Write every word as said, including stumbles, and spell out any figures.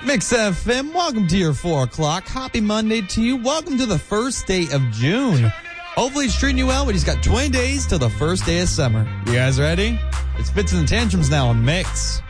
Mix F M, welcome to your four o'clock. Happy Monday to you. Welcome to the first day of June. Hopefully it's treating you well. We just got twenty days till the first day of summer. You guys ready? It's Fitz and the Tantrums now on Mix.